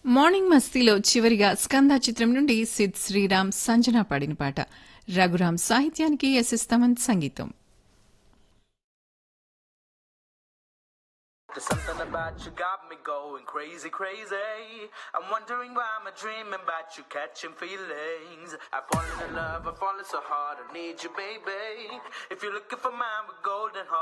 Morning మస్తీలో చివరిగా స్కంద చిత్రం నుండి సిద్ శ్రీరామ్ సంజన పాడిన పాట. రఘురామ్ సాహిత్యానికి ఎస్ఎస్ తమన్ సంగీతం. There's something about you got me going crazy, crazy. I'm wondering why I'm dreaming about you catching feelings. I've fallen in love, I've fallen so hard, I need you, baby. If you're looking for mine with golden heart.